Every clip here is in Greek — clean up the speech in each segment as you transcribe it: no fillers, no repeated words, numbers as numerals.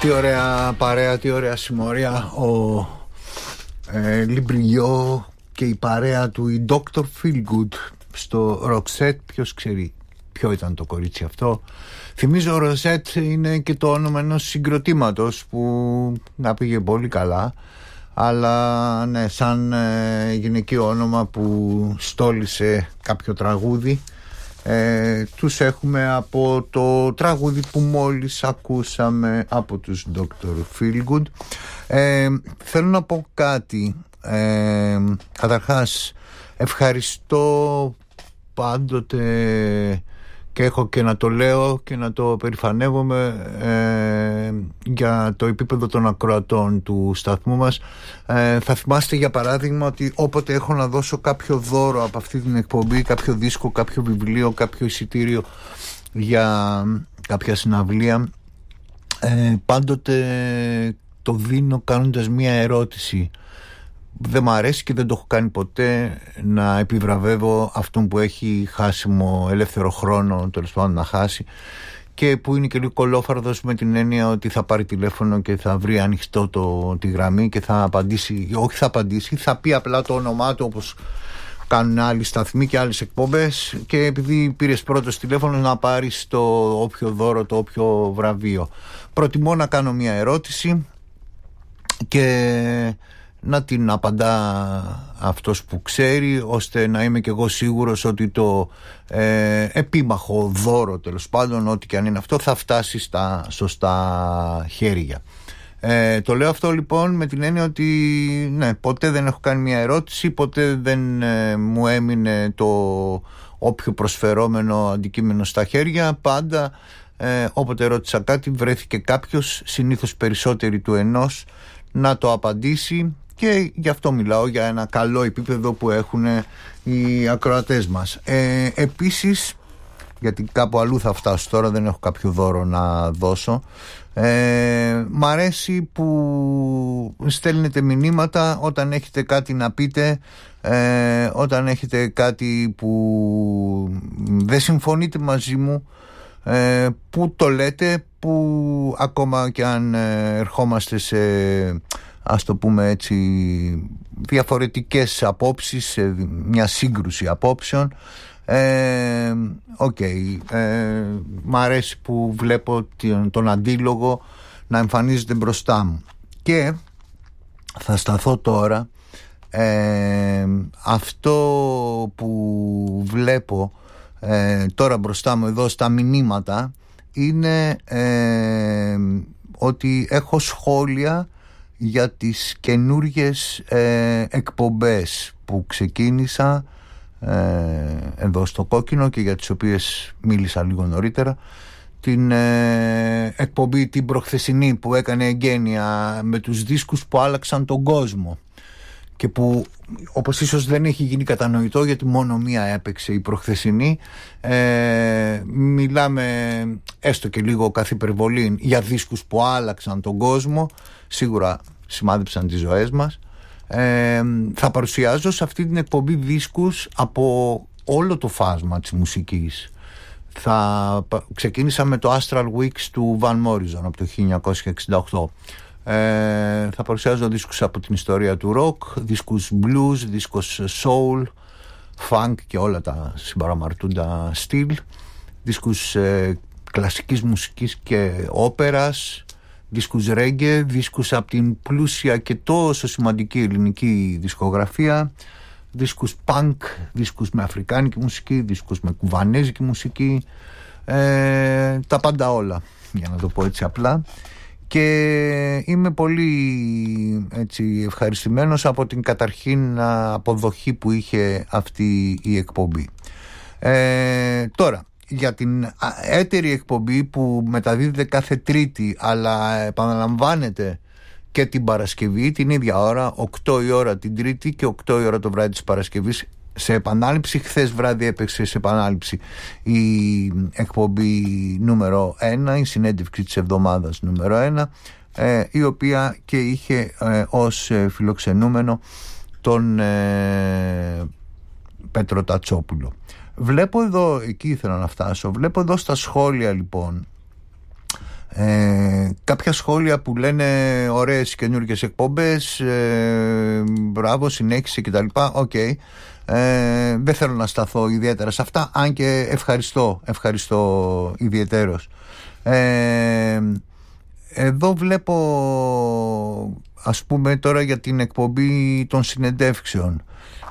Τι ωραία παρέα, τι ωραία συμμορία. Ο Λιμπριγιό και η παρέα του, η Dr. Feelgood στο Roxette. Ποιος ξέρει ποιο ήταν το κορίτσι αυτό? Θυμίζω Roxette είναι και το όνομα ενός συγκροτήματος που να πήγε πολύ καλά, αλλά ναι, σαν γυναικείο όνομα που στόλισε κάποιο τραγούδι. Τους έχουμε από το τραγούδι που μόλις ακούσαμε από τους Dr. Feelgood. Θέλω να πω κάτι. Καταρχάς ευχαριστώ πάντοτε, και έχω και να το λέω και να το περηφανεύομαι, για το επίπεδο των ακροατών του σταθμού μας. Θα θυμάστε για παράδειγμα ότι όποτε έχω να δώσω κάποιο δώρο από αυτή την εκπομπή, κάποιο δίσκο, κάποιο βιβλίο, κάποιο εισιτήριο για κάποια συναυλία, πάντοτε το δίνω κάνοντας μία ερώτηση. Δεν μ' αρέσει και δεν το έχω κάνει ποτέ να επιβραβεύω αυτόν που έχει χάσιμο ελεύθερο χρόνο, τέλος πάντων να χάσει, και που είναι και λίγο κολόφαρδος, με την έννοια ότι θα πάρει τηλέφωνο και θα βρει ανοιχτό τη γραμμή και θα απαντήσει, όχι θα απαντήσει, θα πει απλά το όνομά του όπως κάνουν άλλοι σταθμοί και άλλες εκπομπές, και επειδή πήρες πρώτος τηλέφωνο να πάρεις το όποιο δώρο, το όποιο βραβείο. Προτιμώ να κάνω μια ερώτηση και να την απαντά αυτός που ξέρει, ώστε να είμαι και εγώ σίγουρος ότι το επίμαχο δώρο, τέλος πάντων, ό,τι και αν είναι αυτό, θα φτάσει στα σωστά χέρια. Το λέω αυτό λοιπόν με την έννοια ότι ναι, ποτέ δεν έχω κάνει μια ερώτηση, ποτέ δεν μου έμεινε το όποιο προσφερόμενο αντικείμενο στα χέρια. Πάντα όποτε ρώτησα κάτι βρέθηκε κάποιος, συνήθως περισσότεροι του ενός, να το απαντήσει, και γι' αυτό μιλάω για ένα καλό επίπεδο που έχουν οι ακροατές μας. Επίσης, γιατί κάπου αλλού θα φτάσω τώρα, δεν έχω κάποιο δώρο να δώσω, μ' αρέσει που στέλνετε μηνύματα όταν έχετε κάτι να πείτε, όταν έχετε κάτι που δεν συμφωνείτε μαζί μου, που το λέτε, που ακόμα και αν ερχόμαστε σε, ας το πούμε έτσι, διαφορετικές απόψεις, σε μια σύγκρουση απόψεων, μ' αρέσει που βλέπω τον αντίλογο να εμφανίζεται μπροστά μου. Και θα σταθώ τώρα, αυτό που βλέπω τώρα μπροστά μου εδώ στα μηνύματα είναι ότι έχω σχόλια για τις καινούργιες εκπομπές που ξεκίνησα εδώ στο Κόκκινο και για τις οποίες μίλησα λίγο νωρίτερα. Την εκπομπή την προχθεσινή που έκανε εγγένεια με τους δίσκους που άλλαξαν τον κόσμο, και που όπως ίσως δεν έχει γίνει κατανοητό, γιατί μόνο μία έπαιξε, η προχθεσινή. Μιλάμε έστω και λίγο καθ' υπερβολή για δίσκους που άλλαξαν τον κόσμο, σίγουρα σημάδεψαν τις ζωές μας. Θα παρουσιάζω σε αυτή την εκπομπή δίσκους από όλο το φάσμα της μουσικής. Ξεκίνησα με το Astral Weeks του Van Morrison από το 1968. Θα παρουσιάζω δίσκους από την ιστορία του rock, δίσκους blues, δίσκους soul, funk και όλα τα συμπαραμαρτούντα στυλ, δίσκους κλασικής μουσικής και όπερας, δίσκους reggae, δίσκους από την πλούσια και τόσο σημαντική ελληνική δισκογραφία, δίσκους punk, δίσκους με αφρικάνικη μουσική, δίσκους με κουβανέζικη μουσική, τα πάντα όλα, για να το πω έτσι απλά. Και είμαι πολύ έτσι ευχαριστημένος από την καταρχήν αποδοχή που είχε αυτή η εκπομπή. Τώρα, για την έτερη εκπομπή που μεταδίδεται κάθε Τρίτη, αλλά επαναλαμβάνεται και την Παρασκευή την ίδια ώρα, 8 η ώρα την Τρίτη και 8 η ώρα το βράδυ της Παρασκευής, σε επανάληψη. Χθες βράδυ έπαιξε σε επανάληψη η εκπομπή νούμερο 1, η συνέντευξη της εβδομάδας νούμερο 1, η οποία και είχε ως φιλοξενούμενο τον Πέτρο Κάποια σχόλια που λένε ωραίες καινούργιες εκπομπές, μπράβο, συνέχισε κτλ. Okay. Δεν θέλω να σταθώ ιδιαίτερα σε αυτά, αν και ευχαριστώ ιδιαιτέρως. Εδώ βλέπω, ας πούμε, τώρα για την εκπομπή των συνεντεύξεων,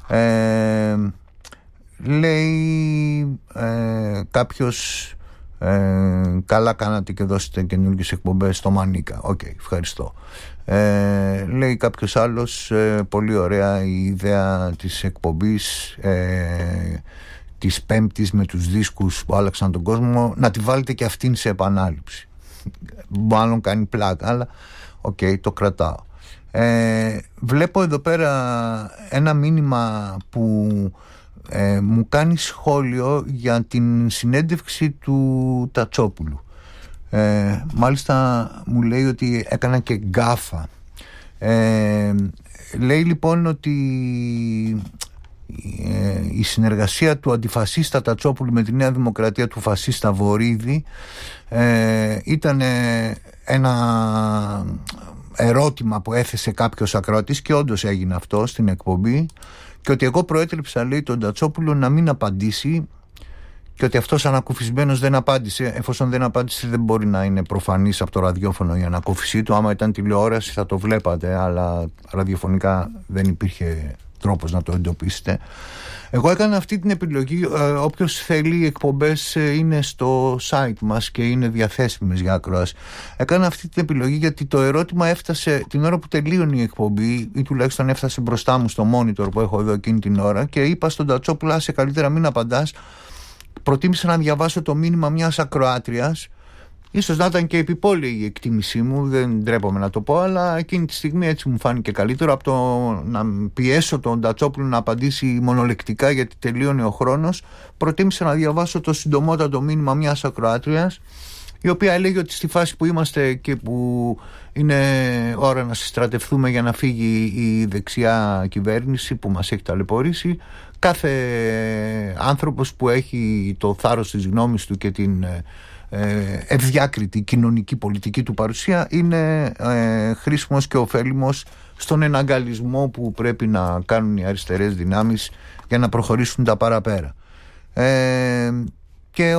λέει κάποιος, καλά κάνατε και δώσετε καινούργιες εκπομπές στο Μανίκα. Ευχαριστώ. Λέει κάποιος άλλος, πολύ ωραία η ιδέα της εκπομπής της Πέμπτης με τους δίσκους που άλλαξαν τον κόσμο, να τη βάλετε και αυτήν σε επανάληψη. Μάλλον κάνει πλάκα, αλλά το κρατάω. Βλέπω εδώ πέρα ένα μήνυμα που μου κάνει σχόλιο για την συνέντευξη του Τατσόπουλου. Μάλιστα μου λέει ότι έκανα και γκάφα. Λέει λοιπόν ότι η συνεργασία του αντιφασίστα Τατσόπουλου με τη Νέα Δημοκρατία του φασίστα Βορίδη ήταν ένα ερώτημα που έθεσε κάποιος ακροατής, και όντως έγινε αυτό στην εκπομπή, και ότι εγώ προέτρεψα, λέει, τον Τατσόπουλο να μην απαντήσει, και ότι αυτός ανακουφισμένος δεν απάντησε. Εφόσον δεν απάντησε, δεν μπορεί να είναι προφανής από το ραδιόφωνο η ανακούφισή του. Άμα ήταν τηλεόραση θα το βλέπατε, αλλά ραδιοφωνικά δεν υπήρχε τρόπος να το εντοπίσετε. Εγώ έκανα αυτή την επιλογή. Όποιος θέλει, οι εκπομπές είναι στο site μας και είναι διαθέσιμες για ακρόαση. Έκανα αυτή την επιλογή γιατί το ερώτημα έφτασε την ώρα που τελείωνε η εκπομπή, ή τουλάχιστον έφτασε μπροστά μου στο monitor που έχω εδώ εκείνη την ώρα, και είπα στον Τατσόπουλο, άσε καλύτερα μην απαντάς. Προτίμησα να διαβάσω το μήνυμα μιας ακροάτριας. Ίσως να ήταν και επιπόλαιη η εκτίμησή μου, δεν ντρέπομαι να το πω, αλλά εκείνη τη στιγμή έτσι μου φάνηκε καλύτερο από το να πιέσω τον Τατσόπουλο να απαντήσει μονολεκτικά γιατί τελείωνε ο χρόνος. Προτίμησα να διαβάσω το συντομότατο μήνυμα μιας ακροάτριας, η οποία έλεγε ότι στη φάση που είμαστε και που είναι ώρα να συστρατευτούμε για να φύγει η δεξιά κυβέρνηση που μας έχει ταλαιπωρήσει, κάθε άνθρωπος που έχει το θάρρος της γνώμης του και την ευδιάκριτη κοινωνική πολιτική του παρουσία είναι χρήσιμος και ωφέλιμος στον εναγκαλισμό που πρέπει να κάνουν οι αριστερές δυνάμεις για να προχωρήσουν τα παραπέρα. Και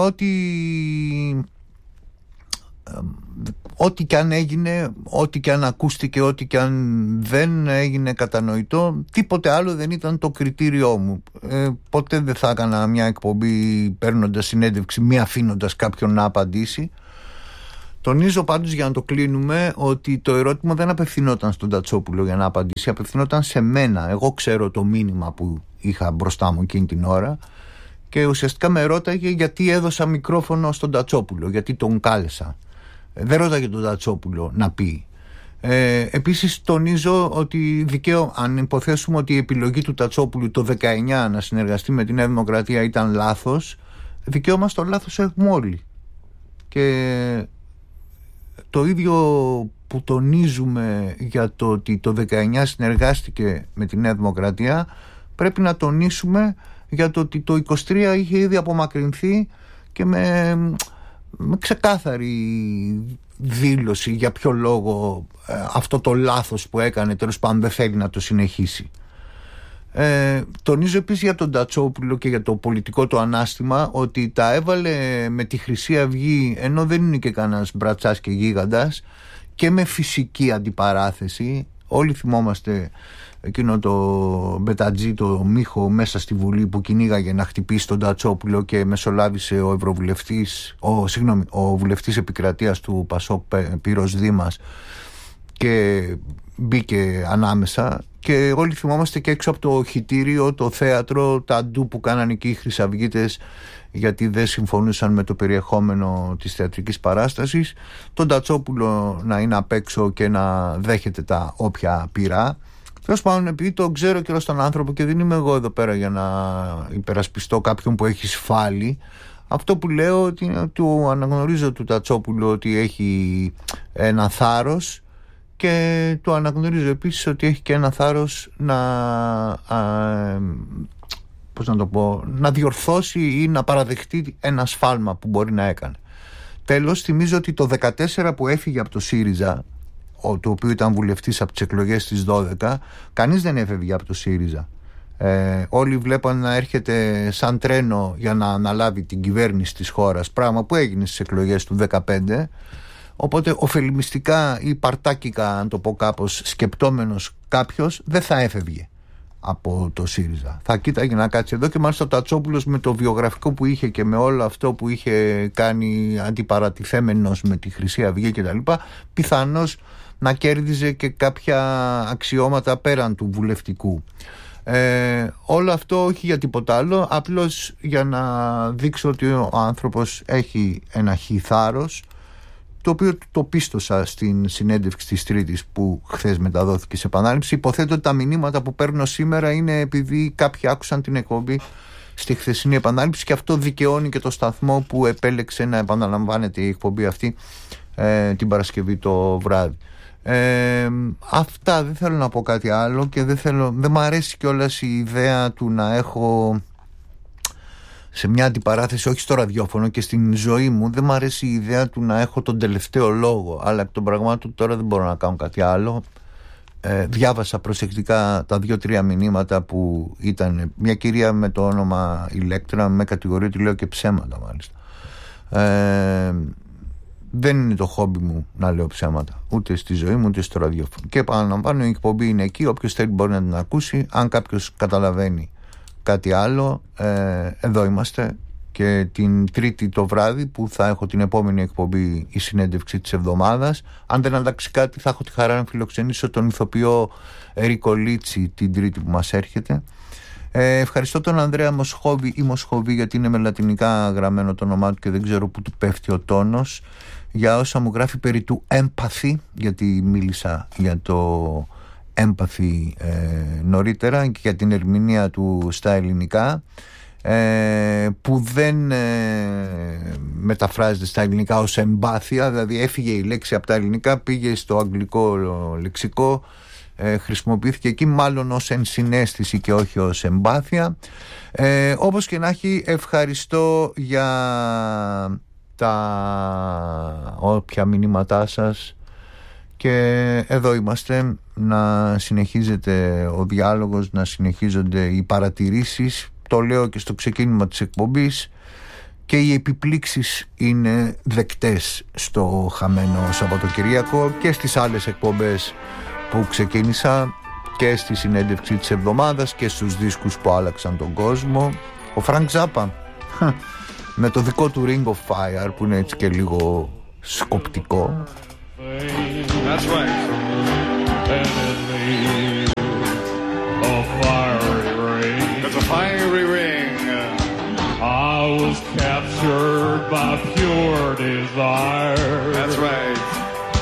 ό,τι και αν έγινε, ό,τι και αν ακούστηκε, ό,τι και αν δεν έγινε κατανοητό, τίποτε άλλο δεν ήταν το κριτήριό μου. Ποτέ δεν θα έκανα μια εκπομπή παίρνοντας συνέντευξη, μη αφήνοντας κάποιον να απαντήσει. Τονίζω πάντως, για να το κλείνουμε, ότι το ερώτημα δεν απευθυνόταν στον Τατσόπουλο για να απαντήσει, απευθυνόταν σε μένα. Εγώ ξέρω το μήνυμα που είχα μπροστά μου εκείνη την ώρα, και ουσιαστικά με ρώταγε γιατί έδωσα μικρόφωνο στον Τατσόπουλο, γιατί τον κάλεσα. Δεν ρώταγε τον Τατσόπουλο να πει. Επίσης τονίζω ότι αν υποθέσουμε ότι η επιλογή του Τατσόπουλου το 19 να συνεργαστεί με τη Νέα Δημοκρατία ήταν λάθος, δικαίωμα στο λάθος έχουμε όλοι. Και το ίδιο που τονίζουμε για το ότι το 19 συνεργάστηκε με τη Νέα Δημοκρατία, πρέπει να τονίσουμε για το ότι το 23 είχε ήδη απομακρυνθεί, και με ξεκάθαρη δήλωση για ποιο λόγο αυτό το λάθος που έκανε, τέλος πάντων, δεν θέλει να το συνεχίσει. Τονίζω επίσης για τον Τατσόπουλο και για το πολιτικό του ανάστημα ότι τα έβαλε με τη Χρυσή Αυγή, ενώ δεν είναι και κανένας μπρατσάς και γίγαντας, και με φυσική αντιπαράθεση. Όλοι θυμόμαστε εκείνο το μπετατζή, το Μίχο μέσα στη Βουλή που κυνήγαγε να χτυπήσει τον Τατσόπουλο, και μεσολάβησε ο βουλευτής επικρατείας του Πασόκ, Πύρος Δήμας, και μπήκε ανάμεσα. Και όλοι θυμόμαστε και έξω από το χυτήριο, το θέατρο, τα ντου που κάνανε εκεί οι χρυσαυγίτες γιατί δεν συμφωνούσαν με το περιεχόμενο της θεατρικής παράστασης, τον Τατσόπουλο να είναι απ' έξω και να δέχεται τα όποια πειρά. Τέλος πάντων, επειδή το ξέρω και ως τον άνθρωπο και δεν είμαι εγώ εδώ πέρα για να υπερασπιστώ κάποιον που έχει σφάλει, αυτό που λέω ότι του αναγνωρίζω του Τατσόπουλου ότι έχει ένα θάρρος, και του αναγνωρίζω επίσης ότι έχει και ένα θάρρος να διορθώσει ή να παραδεχτεί ένα σφάλμα που μπορεί να έκανε. Τέλος, θυμίζω ότι το 2014 που έφυγε από το ΣΥΡΙΖΑ, το οποίο ήταν βουλευτής από τις εκλογές της 12, κανείς δεν έφευγε από το ΣΥΡΙΖΑ. Όλοι βλέπαν να έρχεται σαν τρένο για να αναλάβει την κυβέρνηση της χώρας, πράγμα που έγινε στις εκλογές του 2015. Οπότε ωφελημιστικά ή παρτάκικα, αν το πω κάπως, σκεπτόμενος κάποιος, δεν θα έφευγε από το ΣΥΡΙΖΑ. Θα κοίταγε να κάτσει εδώ, και μάλιστα ο Τατσόπουλος με το βιογραφικό που είχε και με όλο αυτό που είχε κάνει αντιπαρατηθέμενος με τη Χρυσή Αυγή κτλ., πιθανώς να κέρδιζε και κάποια αξιώματα πέραν του βουλευτικού. Όλο αυτό όχι για τίποτα άλλο, απλώς για να δείξω ότι ο άνθρωπος έχει ένα θάρρος, το οποίο το πίστοσα στην συνέντευξη της Τρίτης που χθες μεταδόθηκε σε επανάληψη. Υποθέτω ότι τα μηνύματα που παίρνω σήμερα είναι επειδή κάποιοι άκουσαν την εκπομπή στη χθεσινή επανάληψη, και αυτό δικαιώνει και το σταθμό που επέλεξε να επαναλαμβάνεται η εκπομπή αυτή την Παρασκευή το βράδυ. Αυτά, δεν θέλω να πω κάτι άλλο, και δεν μου αρέσει κιόλας η ιδέα του να έχω σε μια αντιπαράθεση, όχι στο ραδιόφωνο και στην ζωή μου, δεν μου αρέσει η ιδέα του να έχω τον τελευταίο λόγο, αλλά εκ των πραγμάτων τώρα δεν μπορώ να κάνω κάτι άλλο. Διάβασα προσεκτικά τα 2-3 μηνύματα που ήταν μια κυρία με το όνομα Ηλέκτρα, με κατηγορεί ότι λέω και ψέματα μάλιστα. Δεν είναι το χόμπι μου να λέω ψέματα, ούτε στη ζωή μου ούτε στο ραδιόφωνο. Και επαναλαμβάνω, η εκπομπή είναι εκεί, όποιος θέλει μπορεί να την ακούσει. Αν κάποιος καταλαβαίνει κάτι άλλο, εδώ είμαστε. Και την Τρίτη το βράδυ που θα έχω την επόμενη εκπομπή, η συνέντευξη της εβδομάδας, αν δεν αλλάξει κάτι, θα έχω τη χαρά να φιλοξενήσω τον ηθοποιό Ερίκο Λίτσι την Τρίτη που μας έρχεται. Ευχαριστώ τον Ανδρέα Μοσχόβη ή Μοσχοβή, γιατί είναι με λατινικά γραμμένο το όνομά του και δεν ξέρω που του πέφτει ο τόνος, για όσα μου γράφει περί του empathy, γιατί μίλησα για το empathy νωρίτερα, και για την ερμηνεία του στα ελληνικά, που δεν μεταφράζεται στα ελληνικά ως εμπάθεια, δηλαδή έφυγε η λέξη από τα ελληνικά, πήγε στο αγγλικό λεξικό, χρησιμοποιήθηκε εκεί μάλλον ως ενσυναίσθηση και όχι ως εμπάθεια. Όπως και να έχει, ευχαριστώ για τα όποια μηνύματά σας, και εδώ είμαστε, να συνεχίζεται ο διάλογος, να συνεχίζονται οι παρατηρήσεις. Το λέω και στο ξεκίνημα της εκπομπής, και οι επιπλήξεις είναι δεκτές στο χαμένο Σαββατοκυριακό και στις άλλες εκπομπές που ξεκίνησα, και στη συνέντευξη της εβδομάδας και στους δίσκους που άλλαξαν τον κόσμο. Ο Φρανκ Ζάπα με το δικό του Ring of Fire, που είναι έτσι και λίγο σκοπτικό. That's right. It's a fiery ring. I was captured by pure desire. That's right.